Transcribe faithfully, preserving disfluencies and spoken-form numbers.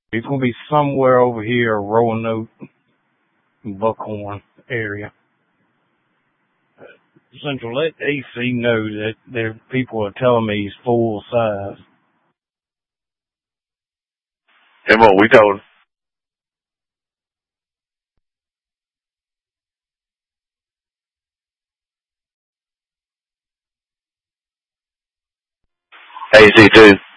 He's gonna be somewhere over here, Roanoke, Buckhorn area. Central, let A C know that there people are telling me he's full size. And what we told A C two.